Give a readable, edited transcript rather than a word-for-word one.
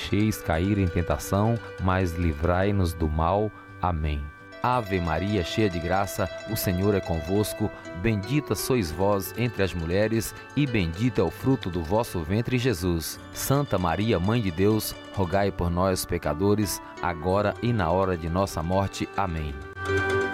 deixeis cair em tentação, mas livrai-nos do mal. Amém. Ave Maria, cheia de graça, o Senhor é convosco. Bendita sois vós entre as mulheres, e bendito é o fruto do vosso ventre, Jesus. Santa Maria, Mãe de Deus, rogai por nós, pecadores, agora e na hora de nossa morte. Amém.